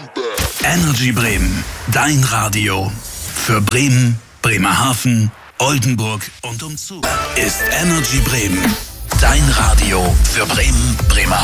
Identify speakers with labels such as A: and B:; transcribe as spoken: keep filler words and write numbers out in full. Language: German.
A: Energy Bremen, dein Radio. Für Bremen, Bremerhaven, Oldenburg und umzu ist Energy Bremen. Dein Radio für Bremen, Bremerhaven.